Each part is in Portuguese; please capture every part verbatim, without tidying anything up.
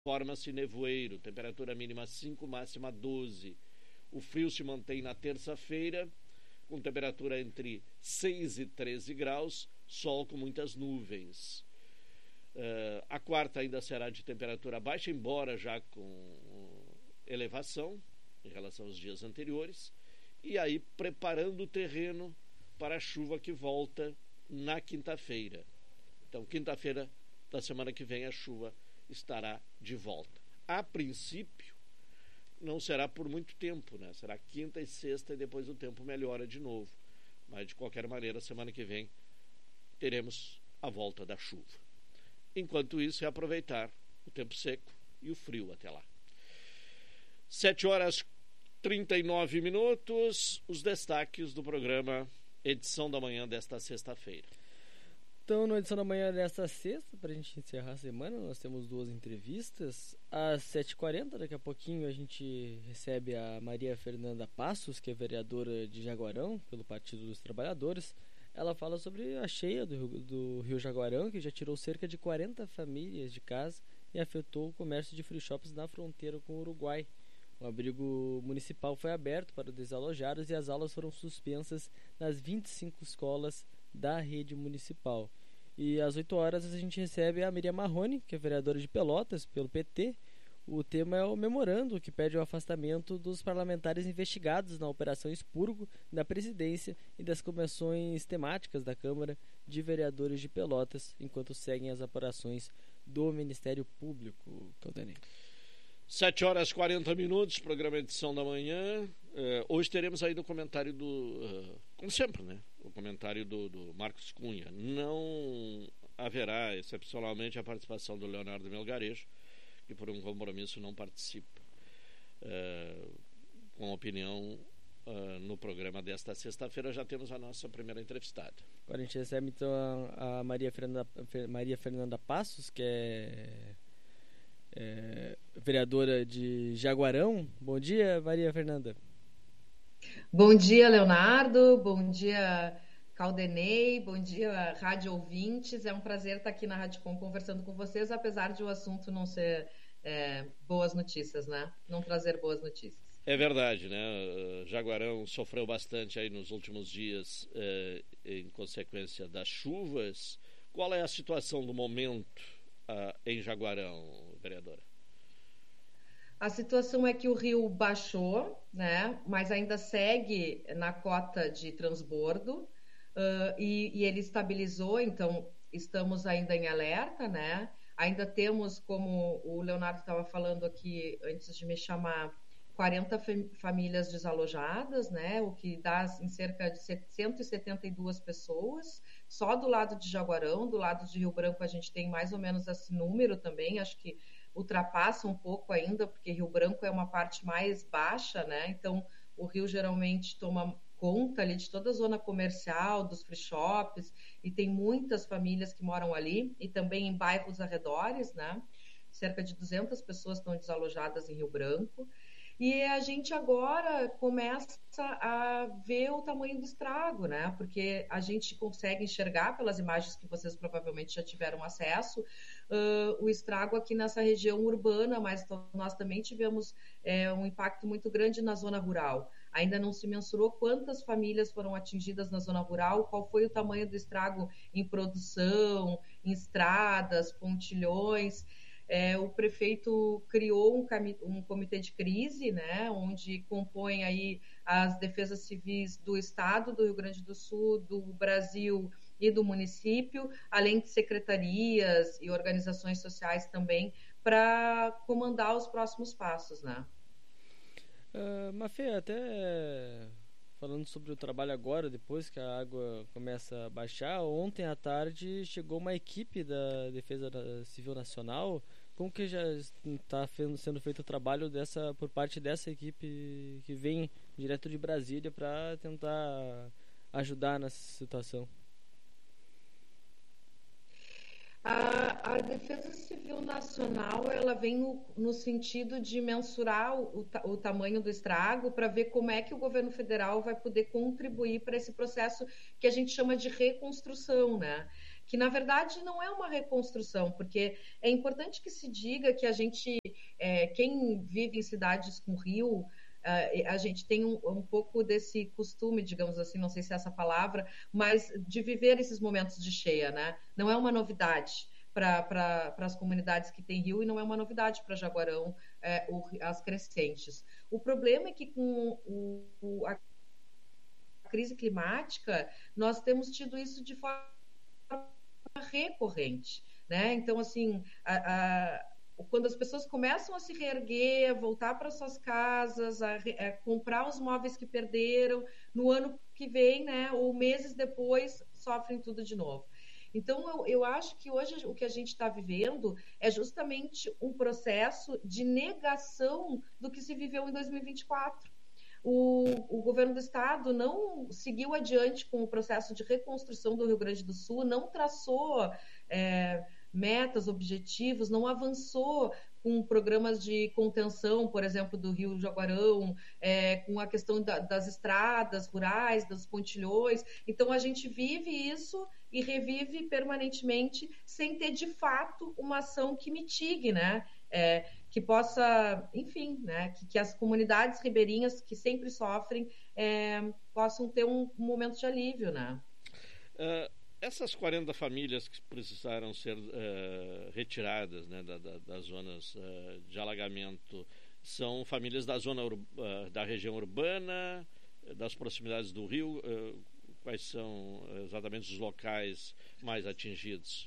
forma-se nevoeiro, temperatura mínima cinco, máxima doze. O frio se mantém na terça-feira, com temperatura entre seis e treze graus, sol com muitas nuvens. Uh, a quarta ainda será de temperatura baixa, embora já com elevação em relação aos dias anteriores, e aí preparando o terreno para a chuva que volta na quinta-feira. Então, quinta-feira da semana que vem, a chuva estará de volta. A princípio, não será por muito tempo, né? Será quinta e sexta e depois o tempo melhora de novo. Mas, de qualquer maneira, semana que vem teremos a volta da chuva. Enquanto isso, é aproveitar o tempo seco e o frio até lá. sete horas e trinta e nove minutos, os destaques do programa Edição da Manhã desta sexta-feira. Então, na edição da manhã desta sexta, para a gente encerrar a semana, nós temos duas entrevistas. Às sete e quarenta, daqui a pouquinho, a gente recebe a Maria Fernanda Passos, que é vereadora de Jaguarão, pelo Partido dos Trabalhadores. Ela fala sobre a cheia do, do Rio Jaguarão, que já tirou cerca de quarenta famílias de casa e afetou o comércio de free shops na fronteira com o Uruguai. O abrigo municipal foi aberto para os desalojados e as aulas foram suspensas nas vinte e cinco escolas da rede municipal. E às oito horas a gente recebe a Miriam Marrone, que é vereadora de Pelotas, pelo P T. O tema é o memorando que pede o afastamento dos parlamentares investigados na Operação Expurgo, da presidência e das comissões temáticas da Câmara de Vereadores de Pelotas, enquanto seguem as apurações do Ministério Público. Caldanei. sete horas e quarenta minutos, programa Edição da Manhã. Uh, hoje teremos aí no comentário do, uh, como sempre, né? O comentário do, do Marcos Cunha. Não haverá, excepcionalmente, a participação do Leonardo Melgarejo, que por um compromisso não participa, uh, com opinião uh, no programa desta sexta-feira. Já temos a nossa primeira entrevistada. Agora a gente recebe então a, a Maria Fernanda, Maria Fernanda Passos, que é... É, vereadora de Jaguarão. Bom dia, Maria Fernanda. Bom dia, Leonardo. Bom dia, Caldenei. Bom dia, rádio ouvintes. É um prazer estar aqui na Rádio Com conversando com vocês, apesar de o assunto não ser é, boas notícias, né? Não trazer boas notícias. É verdade, né? Jaguarão sofreu bastante aí nos últimos dias é, em consequência das chuvas. Qual é a situação do momento Uh, em Jaguarão, vereadora? A situação é que o rio baixou, né, mas ainda segue na cota de transbordo uh, e, e ele estabilizou, então estamos ainda em alerta, né? Ainda temos, como o Leonardo estava falando aqui antes de me chamar, quarenta famílias desalojadas, né, o que dá em cerca de cento e setenta e duas pessoas. Só do lado de Jaguarão, do lado de Rio Branco a gente tem mais ou menos esse número também, acho que ultrapassa um pouco ainda, porque Rio Branco é uma parte mais baixa, né, então o rio geralmente toma conta ali de toda a zona comercial, dos free shops, e tem muitas famílias que moram ali, e também em bairros arredores, né, cerca de duzentas pessoas estão desalojadas em Rio Branco. E a gente agora começa a ver o tamanho do estrago, né? Porque a gente consegue enxergar pelas imagens que vocês provavelmente já tiveram acesso, uh, o estrago aqui nessa região urbana, mas nós também tivemos é, um impacto muito grande na zona rural. Ainda não se mensurou quantas famílias foram atingidas na zona rural, qual foi o tamanho do estrago em produção, em estradas, pontilhões. É, o prefeito criou um, um comitê de crise, né, onde compõem aí as defesas civis do Estado, do Rio Grande do Sul, do Brasil e do município, além de secretarias e organizações sociais também, para comandar os próximos passos, né? Uh, Mafê, até falando sobre o trabalho agora, depois que a água começa a baixar, ontem à tarde chegou uma equipe da Defesa Civil Nacional. Como que já está sendo feito o trabalho dessa, por parte dessa equipe que vem direto de Brasília para tentar ajudar nessa situação? A, a Defesa Civil Nacional, ela vem no, no sentido de mensurar o, o, o tamanho do estrago para ver como é que o governo federal vai poder contribuir para esse processo que a gente chama de reconstrução, né? que na verdade não é uma reconstrução, porque é importante que se diga que a gente, é, quem vive em cidades com rio, Uh, a gente tem um, um pouco desse costume, digamos assim, não sei se é essa palavra, mas de viver esses momentos de cheia, né? Não é uma novidade para pra, as comunidades que têm rio e não é uma novidade para Jaguarão, é, o, as crescentes. O problema é que com o, o, a crise climática, nós temos tido isso de forma recorrente, né? Então, assim, a, a quando as pessoas começam a se reerguer, a voltar para suas casas, a, a comprar os móveis que perderam, no ano que vem, né, ou meses depois, sofrem tudo de novo. Então, eu, eu acho que hoje o que a gente está vivendo é justamente um processo de negação do que se viveu em dois mil e vinte e quatro. O, o governo do estado não seguiu adiante com o processo de reconstrução do Rio Grande do Sul, não traçou é, metas, objetivos, não avançou com programas de contenção, por exemplo, do Rio Jaguarão, é, com a questão da, das estradas rurais, dos pontilhões. Então, a gente vive isso e revive permanentemente sem ter, de fato, uma ação que mitigue, né? É, que possa, enfim, né? Que, que as comunidades ribeirinhas que sempre sofrem é, possam ter um, um momento de alívio, né? Uh... Essas quarenta famílias que precisaram ser uh, retiradas, né, da, da, das zonas uh, de alagamento são famílias da zona uh, da região urbana, das proximidades do rio. Uh, quais são exatamente os locais mais atingidos?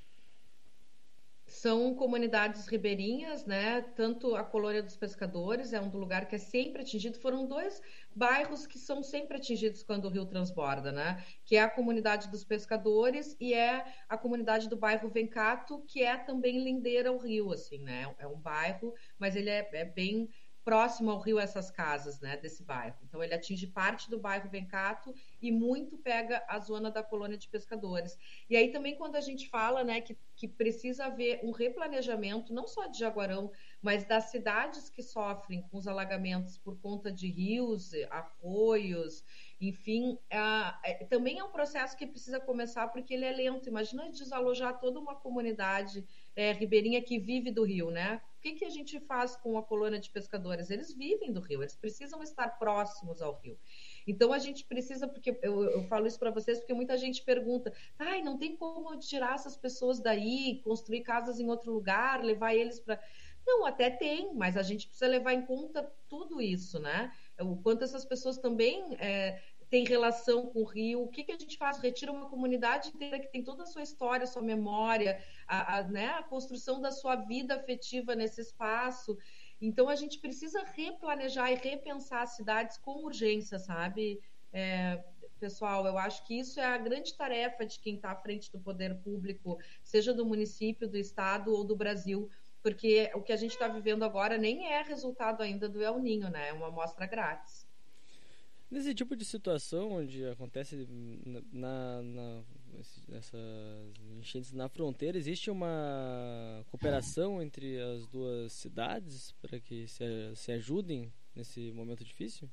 São comunidades ribeirinhas, né? Tanto a Colônia dos Pescadores é um lugar que é sempre atingido. Foram dois bairros que são sempre atingidos quando o rio transborda, né? Que é a comunidade dos pescadores e é a comunidade do bairro Vencato, que é também lindeira ao rio, assim, né? É um bairro, mas ele é, é bem próximo ao rio, essas casas, né, desse bairro. Então, ele atinge parte do bairro Vencato e muito pega a zona da Colônia de Pescadores. E aí também quando a gente fala, né, que, que precisa haver um replanejamento, não só de Jaguarão, mas das cidades que sofrem com os alagamentos por conta de rios, arroios, enfim, é, é, também é um processo que precisa começar porque ele é lento. Imagina desalojar toda uma comunidade é, ribeirinha que vive do rio, né? O que, que a gente faz com a colônia de pescadores? Eles vivem do rio, eles precisam estar próximos ao rio. Então a gente precisa, porque eu, eu falo isso para vocês, porque muita gente pergunta, ai, não tem como tirar essas pessoas daí, construir casas em outro lugar, levar eles para... Não, até tem, mas a gente precisa levar em conta tudo isso, né? O quanto essas pessoas também é, têm relação com o rio, o que, que a gente faz? Retira uma comunidade inteira que tem toda a sua história, a sua memória, a, a, né, a construção da sua vida afetiva nesse espaço. Então, a gente precisa replanejar e repensar as cidades com urgência, sabe? É, pessoal, eu acho que isso é a grande tarefa de quem está à frente do poder público, seja do município, do estado ou do Brasil, porque o que a gente está vivendo agora nem é resultado ainda do El Niño, né? É uma amostra grátis. Nesse tipo de situação onde acontece na, na, essas enchentes na fronteira, existe uma cooperação entre as duas cidades para que se, se ajudem nesse momento difícil?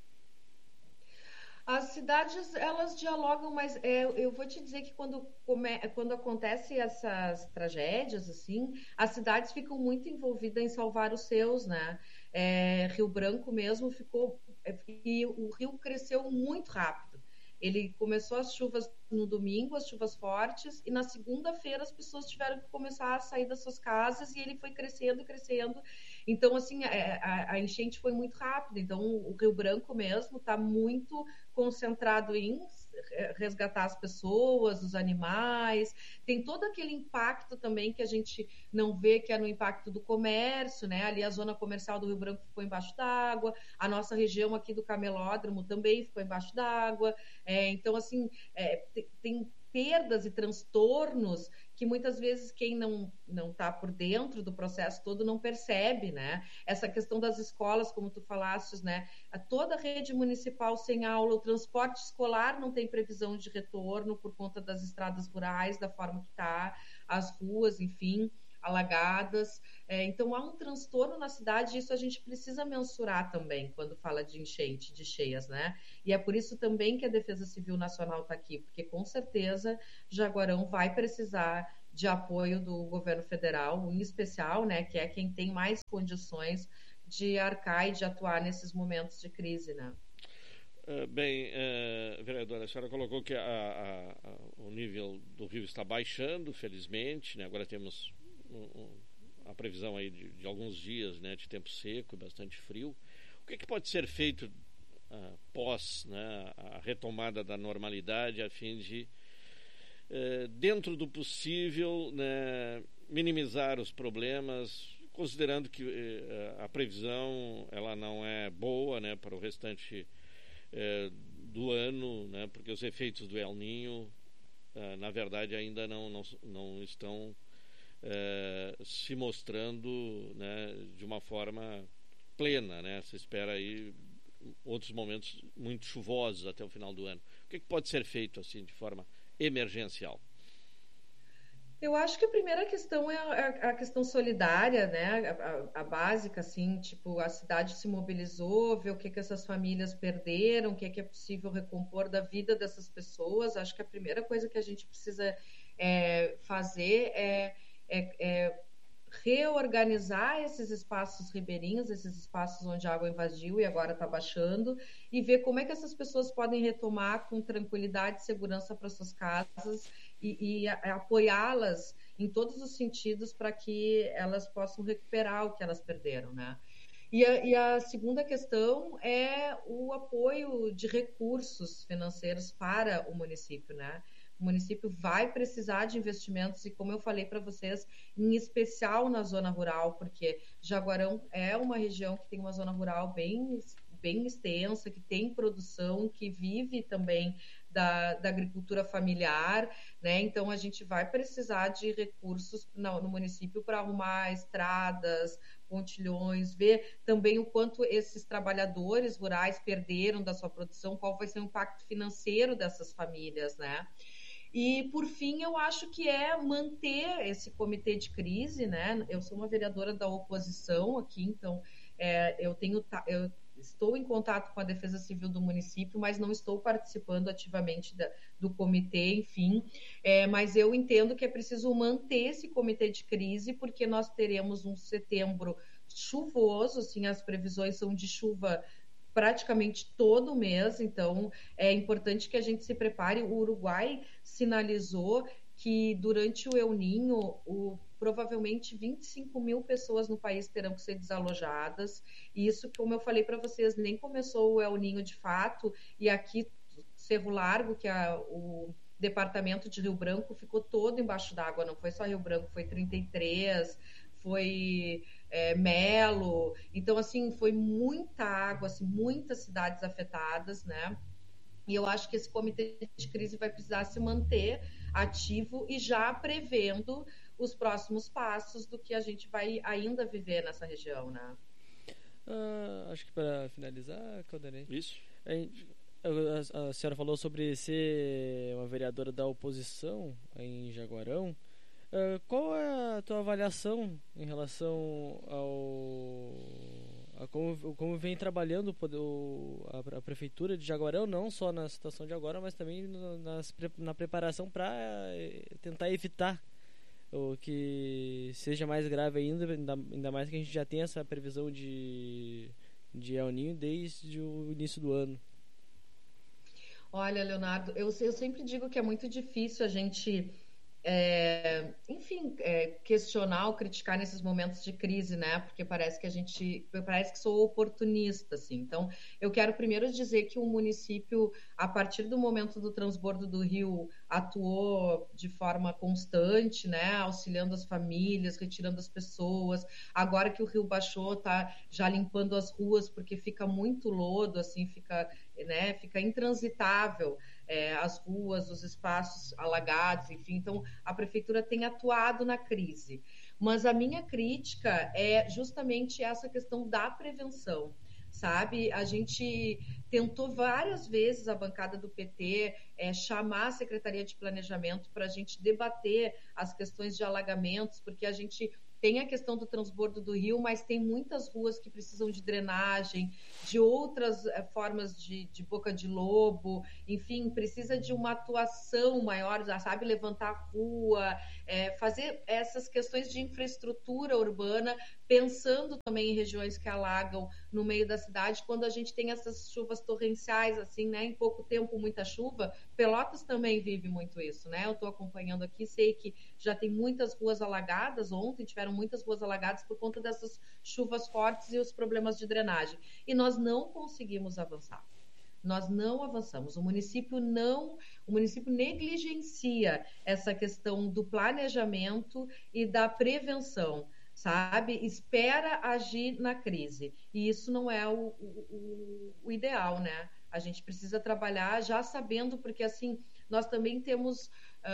As cidades, elas dialogam, mas é, eu vou te dizer que quando, come, quando acontecem essas tragédias, assim, as cidades ficam muito envolvidas em salvar os seus, né? É, Rio Branco mesmo ficou... E o rio cresceu muito rápido. Ele começou as chuvas no domingo, as chuvas fortes, e na segunda-feira as pessoas tiveram que começar a sair das suas casas e ele foi crescendo e crescendo. Então, assim, a, a enchente foi muito rápida. Então, o Rio Branco mesmo está muito concentrado em resgatar as pessoas, os animais. Tem todo aquele impacto também que a gente não vê, que é no impacto do comércio, né? Ali a zona comercial do Rio Branco ficou embaixo d'água, a nossa região aqui do Camelódromo também ficou embaixo d'água. É, então, assim, é, tem perdas e transtornos que muitas vezes quem não não está por dentro do processo todo não percebe, né? Essa questão das escolas, como tu falastes, né? A toda a rede municipal sem aula, o transporte escolar não tem previsão de retorno por conta das estradas rurais, da forma que está, as ruas, enfim. alagadas. É, então, há um transtorno na cidade e isso a gente precisa mensurar também quando fala de enchente, de cheias, né? E é por isso também que a Defesa Civil Nacional está aqui, porque com certeza Jaguarão vai precisar de apoio do governo federal, em especial, né, que é quem tem mais condições de arcar e de atuar nesses momentos de crise, né? Uh, bem, uh, vereadora, a senhora colocou que a, a, a, o nível do rio está baixando, felizmente, né? Agora temos um, um, a previsão aí de, de alguns dias, né, de tempo seco e bastante frio. O que, que pode ser feito uh, pós, né, a retomada da normalidade a fim de, uh, dentro do possível, né, minimizar os problemas, considerando que uh, a previsão ela não é boa, né, para o restante É, do ano, né, porque os efeitos do El Niño, é, na verdade, ainda não, não, não estão é, se mostrando, né, de uma forma plena, né? Se espera aí outros momentos muito chuvosos até o final do ano. O que, que pode ser feito assim de forma emergencial? Eu acho que a primeira questão é a, a questão solidária, né? A, a, a básica, assim, tipo, a cidade se mobilizou, ver o que, que essas famílias perderam, o que, que é possível recompor da vida dessas pessoas. Acho que a primeira coisa que a gente precisa é, fazer é, é, é reorganizar esses espaços ribeirinhos, esses espaços onde a água invadiu e agora está baixando, e ver como é que essas pessoas podem retomar com tranquilidade e segurança para suas casas e, e apoiá-las em todos os sentidos para que elas possam recuperar o que elas perderam, né? E a, e a segunda questão é o apoio de recursos financeiros para o município, né? O município vai precisar de investimentos e, como eu falei para vocês, em especial na zona rural, porque Jaguarão é uma região que tem uma zona rural bem, bem extensa, que tem produção, que vive também da, da agricultura familiar, né? Então, a gente vai precisar de recursos no, no município para arrumar estradas, pontilhões, ver também o quanto esses trabalhadores rurais perderam da sua produção, qual vai ser o impacto financeiro dessas famílias, né? E, por fim, eu acho que é manter esse comitê de crise, né? Eu sou uma vereadora da oposição aqui, então é, eu tenho... Eu estou em contato com a Defesa Civil do município, mas não estou participando ativamente da, do comitê, enfim. É, mas eu entendo que é preciso manter esse comitê de crise, porque nós teremos um setembro chuvoso, assim, as previsões são de chuva praticamente todo mês, então é importante que a gente se prepare. O Uruguai sinalizou que durante o El Niño, o, provavelmente vinte e cinco mil pessoas no país terão que ser desalojadas, e isso, como eu falei para vocês, nem começou o El Niño de fato, e aqui Cerro Largo, que é o departamento de Rio Branco, ficou todo embaixo d'água, não foi só Rio Branco, foi trinta e três, foi... É, Melo, então assim, foi muita água, assim, muitas cidades afetadas, né? E eu acho que esse comitê de crise vai precisar se manter ativo e já prevendo os próximos passos do que a gente vai ainda viver nessa região, né? Ah, acho que para finalizar, Caldanei, isso. A, a, a senhora falou sobre ser uma vereadora da oposição em Jaguarão. Uh, qual é a tua avaliação em relação ao a como, como vem trabalhando o, a, a prefeitura de Jaguarão, não só na situação de agora, mas também no, nas, na preparação para tentar evitar o que seja mais grave ainda, ainda, ainda mais que a gente já tem essa previsão de, de El Niño desde o início do ano? Olha, Leonardo, eu, eu sempre digo que é muito difícil a gente... É, enfim, é, questionar ou criticar nesses momentos de crise, né? Porque parece que a gente, parece que sou oportunista, assim. Então, eu quero primeiro dizer que o município, a partir do momento do transbordo do rio, atuou de forma constante, né? Auxiliando as famílias, retirando as pessoas. Agora que o rio baixou, tá já limpando as ruas, porque fica muito lodo, assim, fica, né? Fica intransitável. É, as ruas, os espaços alagados, enfim. Então, a prefeitura tem atuado na crise. Mas a minha crítica é justamente essa questão da prevenção. sabe? A gente tentou várias vezes, a bancada do P T, é, chamar a Secretaria de Planejamento para a gente debater as questões de alagamentos, porque a gente tem a questão do transbordo do rio, mas tem muitas ruas que precisam de drenagem, de outras é, formas de, de boca de lobo, enfim, precisa de uma atuação maior, sabe? Levantar a rua, é, fazer essas questões de infraestrutura urbana, pensando também em regiões que alagam no meio da cidade, quando a gente tem essas chuvas torrenciais, assim, né? Em pouco tempo, muita chuva. Pelotas também vive muito isso, né? Eu estou acompanhando aqui, sei que já tem muitas ruas alagadas, ontem tiveram muitas ruas alagadas por conta dessas chuvas fortes e os problemas de drenagem. E nós não conseguimos avançar. Nós não avançamos. O município não, o município negligencia essa questão do planejamento e da prevenção, sabe? Espera agir na crise. E isso não é o, o, o ideal, né? A gente precisa trabalhar já sabendo, porque assim, nós também temos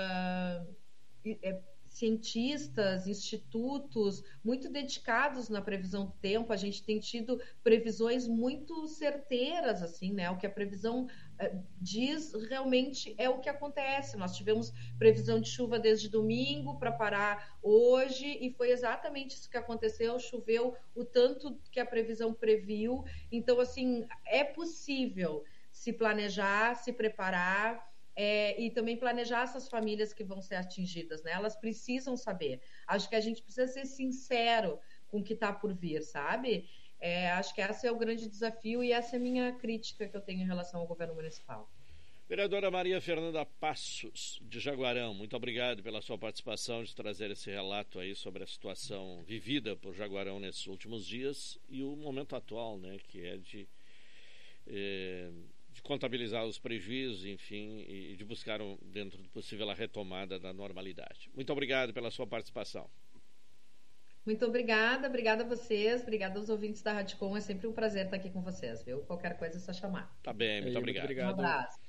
uh, é, cientistas, institutos muito dedicados na previsão do tempo. A gente tem tido previsões muito certeiras, assim, né? O que a previsão uh, diz realmente é o que acontece. Nós tivemos previsão de chuva desde domingo para parar hoje e foi exatamente isso que aconteceu. Choveu o tanto que a previsão previu. Então, assim, é possível se planejar, se preparar. É, e também planejar essas famílias que vão ser atingidas, né? Elas precisam saber. Acho que a gente precisa ser sincero com o que está por vir, sabe? É, acho que esse é o grande desafio e essa é a minha crítica que eu tenho em relação ao governo municipal. Vereadora Maria Fernanda Passos, de Jaguarão, muito obrigado pela sua participação, de trazer esse relato aí sobre a situação vivida por Jaguarão nesses últimos dias e o momento atual, né? Que é de... É... de contabilizar os prejuízos, enfim, e de buscar, dentro do possível, a retomada da normalidade. Muito obrigado pela sua participação. Muito obrigada, obrigada a vocês, obrigada aos ouvintes da Rádio Com, é sempre um prazer estar aqui com vocês, viu? Qualquer coisa é só chamar. Tá bem, muito, Aí, obrigado. muito obrigado. Um abraço.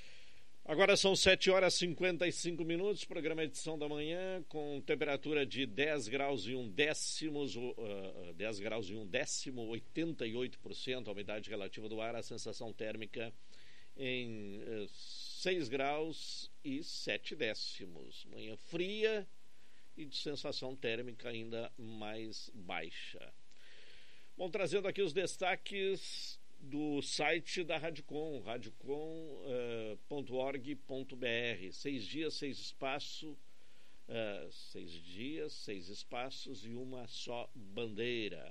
Agora são sete horas e cinquenta e cinco minutos, programa Edição da Manhã, com temperatura de dez graus e um décimos, uh, dez graus e um décimo, oitenta e oito por cento a umidade relativa do ar, a sensação térmica em uh, seis graus e sete décimos. Manhã fria e de sensação térmica ainda mais baixa. Bom, trazendo aqui os destaques do site da Radicom, radicom ponto org ponto br. Seis dias, seis espaços, uh, seis dias, seis espaços e uma só bandeira.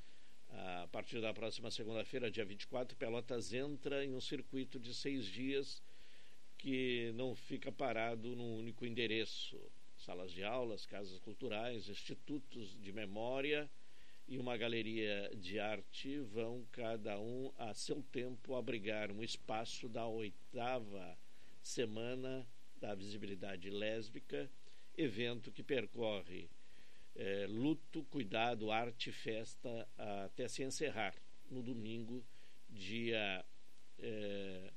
A partir da próxima segunda-feira, dia vinte e quatro, Pelotas entra em um circuito de seis dias que não fica parado num único endereço. Salas de aulas, casas culturais, institutos de memória e uma galeria de arte vão, cada um a seu tempo, abrigar um espaço da oitava semana da visibilidade lésbica, evento que percorre é, luto, cuidado, arte e festa até se encerrar no domingo, dia é,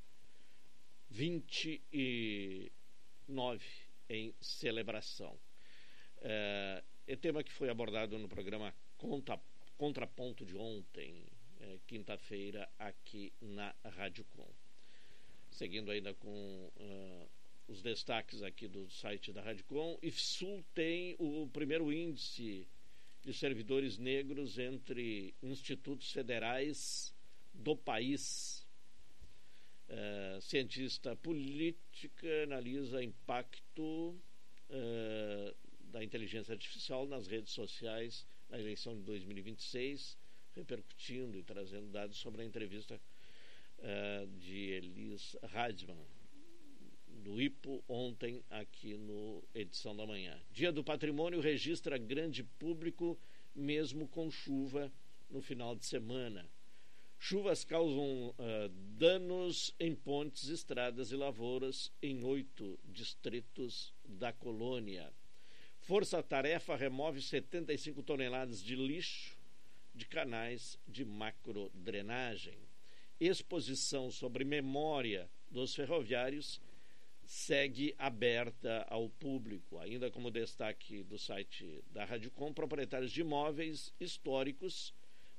vinte e nove, em celebração. É, é tema que foi abordado no programa Contra, Contraponto de ontem, é, quinta-feira, aqui na Rádio Com. Seguindo ainda com uh, os destaques aqui do site da Rádio Com, IFSUL tem o primeiro índice de servidores negros entre institutos federais do país. Uh, cientista política analisa impacto uh, da inteligência artificial nas redes sociais na eleição de dois mil e vinte e seis, repercutindo e trazendo dados sobre a entrevista uh, de Elis Radman, do I P O, ontem aqui no Edição da Manhã. Dia do Patrimônio registra grande público, mesmo com chuva no final de semana. Chuvas causam uh, danos em pontes, estradas e lavouras em oito distritos da colônia. Força-tarefa remove setenta e cinco toneladas de lixo de canais de macrodrenagem. Exposição sobre memória dos ferroviários segue aberta ao público. Ainda como destaque do site da Rádio Com, proprietários de imóveis históricos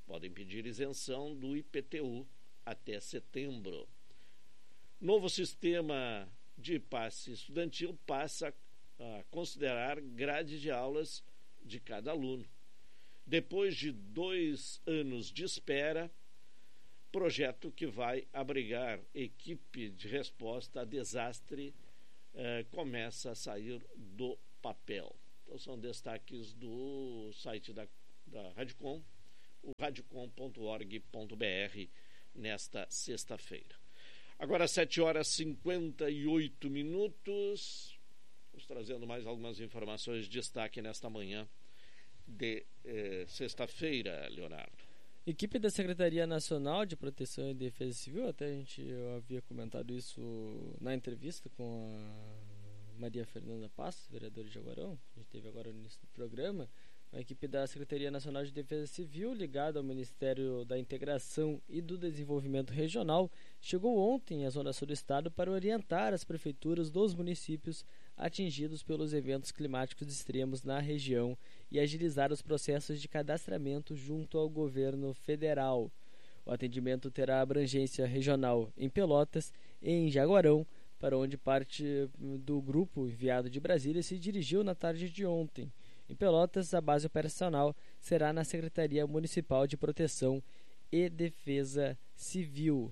podem pedir isenção do I P T U até setembro. Novo sistema de passe estudantil passa a considerar grade de aulas de cada aluno. Depois de dois anos de espera, projeto que vai abrigar equipe de resposta a desastre eh, começa a sair do papel. Então são destaques do site da, da Radicom, o radicom ponto org ponto br, nesta sexta-feira. Agora sete horas e cinquenta e oito minutos. Vamos trazendo mais algumas informações de destaque nesta manhã de eh, sexta-feira, Leonardo. Equipe da Secretaria Nacional de Proteção e Defesa Civil, até a gente eu havia comentado isso na entrevista com a Maria Fernanda Passos, vereadora de Jaguarão, a gente teve agora no início do programa. A equipe da Secretaria Nacional de Defesa Civil, ligada ao Ministério da Integração e do Desenvolvimento Regional, chegou ontem à Zona Sul do Estado para orientar as prefeituras dos municípios atingidos pelos eventos climáticos extremos na região e agilizar os processos de cadastramento junto ao governo federal. O atendimento terá abrangência regional em Pelotas e em Jaguarão, para onde parte do grupo enviado de Brasília se dirigiu na tarde de ontem. Em Pelotas, a base operacional será na Secretaria Municipal de Proteção e Defesa Civil.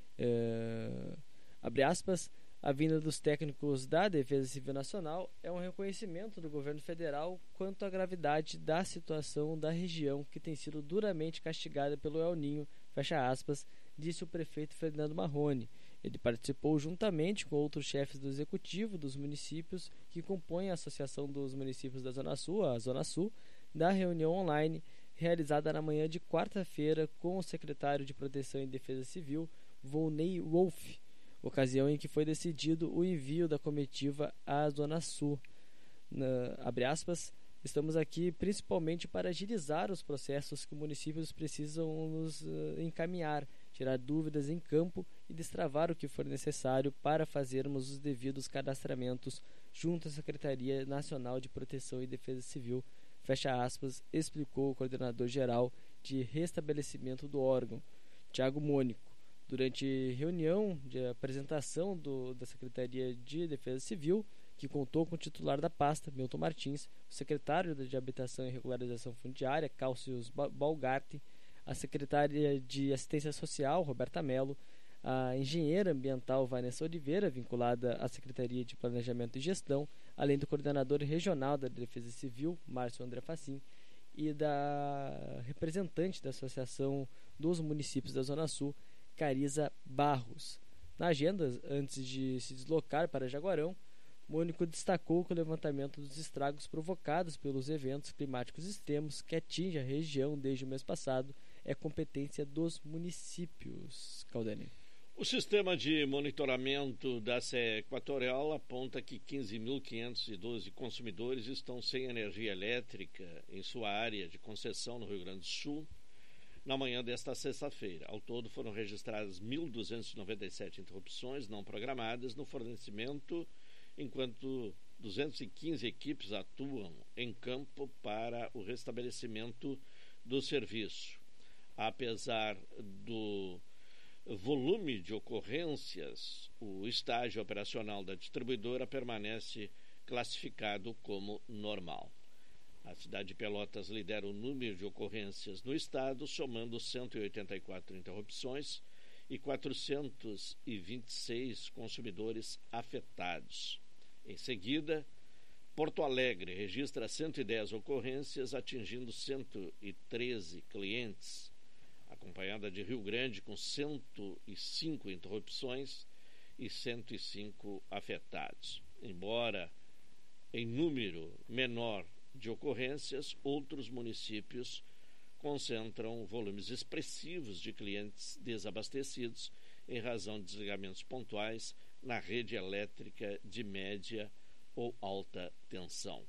É, abre aspas, a vinda dos técnicos da Defesa Civil Nacional é um reconhecimento do governo federal quanto à gravidade da situação da região que tem sido duramente castigada pelo El Niño, fecha aspas, disse o prefeito Fernando Marrone. Ele participou juntamente com outros chefes do executivo dos municípios que compõem a Associação dos Municípios da Zona Sul, a Zona Sul, da reunião online realizada na manhã de quarta-feira com o secretário de Proteção e Defesa Civil, Volney Wolff, ocasião em que foi decidido o envio da comitiva à Zona Sul. Na, abre aspas, estamos aqui principalmente para agilizar os processos que os municípios precisam nos uh, encaminhar, tirar dúvidas em campo e destravar o que for necessário para fazermos os devidos cadastramentos junto à Secretaria Nacional de Proteção e Defesa Civil, fecha aspas, explicou o coordenador-geral de restabelecimento do órgão, Tiago Mônico, durante reunião de apresentação do, da Secretaria de Defesa Civil, que contou com o titular da pasta, Milton Martins, o secretário de Habitação e Regularização Fundiária, Cálcius Balgarte, a secretária de Assistência Social, Roberta Mello, a engenheira ambiental Vanessa Oliveira, vinculada à Secretaria de Planejamento e Gestão, além do coordenador regional da Defesa Civil, Márcio André Facim, e da representante da Associação dos Municípios da Zona Sul, Cariza Barros. Na agenda, antes de se deslocar para Jaguarão, Mônico destacou que o levantamento dos estragos provocados pelos eventos climáticos extremos que atingem a região desde o mês passado é competência dos municípios. Caldani. O sistema de monitoramento da C E Equatorial aponta que quinze mil quinhentos e doze consumidores estão sem energia elétrica em sua área de concessão no Rio Grande do Sul na manhã desta sexta-feira. Ao todo foram registradas mil duzentas e noventa e sete interrupções não programadas no fornecimento, enquanto duzentas e quinze equipes atuam em campo para o restabelecimento do serviço. Apesar do volume de ocorrências, o estágio operacional da distribuidora permanece classificado como normal. A cidade de Pelotas lidera o número de ocorrências no estado, somando cento e oitenta e quatro interrupções e quatrocentos e vinte e seis consumidores afetados. Em seguida, Porto Alegre registra cento e dez ocorrências, atingindo cento e treze clientes, acompanhada de Rio Grande com cento e cinco interrupções e cento e cinco afetados. Embora em número menor de ocorrências, outros municípios concentram volumes expressivos de clientes desabastecidos em razão de desligamentos pontuais na rede elétrica de média ou alta tensão.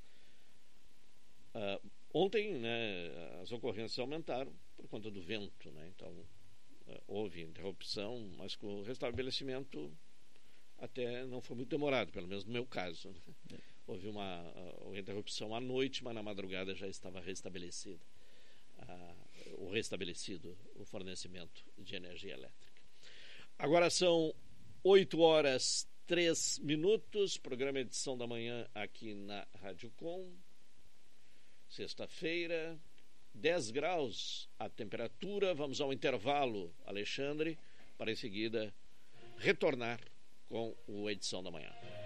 Uh, ontem, né, as ocorrências aumentaram por conta do vento, né? Então uh, houve interrupção, mas com o restabelecimento até não foi muito demorado, pelo menos no meu caso, né? É. Houve uma, uma interrupção à noite, mas na madrugada já estava restabelecida a, o restabelecido o fornecimento de energia elétrica. Agora são oito horas três minutos, programa Edição da Manhã aqui na Rádio Com. Sexta-feira, dez graus a temperatura. Vamos ao intervalo, Alexandre, para em seguida retornar com o Edição da Manhã.